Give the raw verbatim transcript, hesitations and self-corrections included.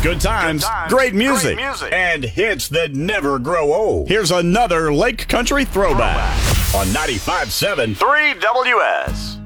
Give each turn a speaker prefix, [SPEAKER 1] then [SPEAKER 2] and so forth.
[SPEAKER 1] Good times,
[SPEAKER 2] Good times,
[SPEAKER 1] great music,
[SPEAKER 2] great music,
[SPEAKER 1] and hits that never grow old. Here's another Lake Country throwback, throwback. On ninety-five point seven
[SPEAKER 2] three W S.